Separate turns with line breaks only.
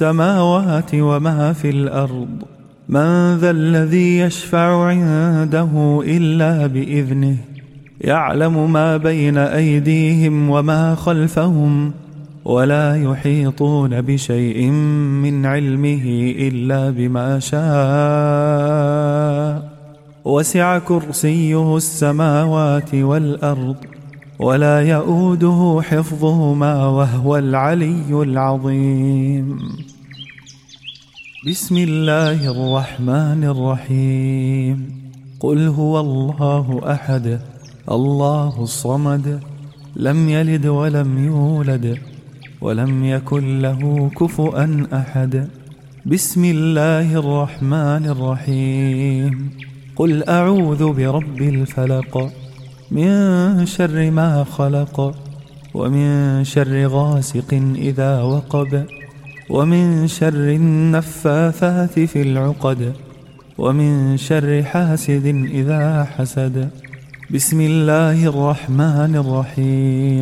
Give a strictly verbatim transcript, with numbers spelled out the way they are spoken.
السماوات وما في الأرض من ذا الذي يشفع عنده إلا بإذنه يعلم ما بين أيديهم وما خلفهم ولا يحيطون بشيء من علمه إلا بما شاء وسع كرسيه السماوات والأرض ولا يؤوده حفظهما وهو العلي العظيم. بسم الله الرحمن الرحيم. قل هو الله أحد الله الصمد لم يلد ولم يولد ولم يكن له كفؤا أحد. بسم الله الرحمن الرحيم. قل أعوذ برب الفلق من شر ما خلق ومن شر غاسق إذا وقب ومن شر النفاثات في العقد ومن شر حاسد إذا حسد. بسم الله الرحمن الرحيم.